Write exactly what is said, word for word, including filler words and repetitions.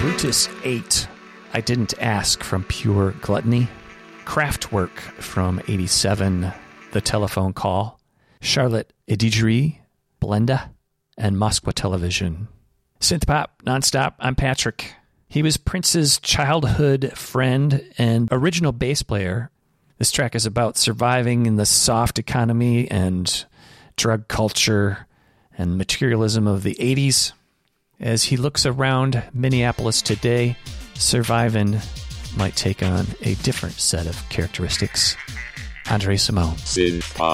Brutus eight, I Didn't Ask from Pure Gluttony. Kraftwerk from eighty-seven, The Telephone Call. Charlotte Edidri, Blenda, and Moskwa Television. Synthpop Nonstop, I'm Patrick. He was Prince's childhood friend and original bass player. This track is about surviving in the soft economy and drug culture and materialism of the eighties. As he looks around Minneapolis today, surviving might take on a different set of characteristics. Andre Simone. Synthpop.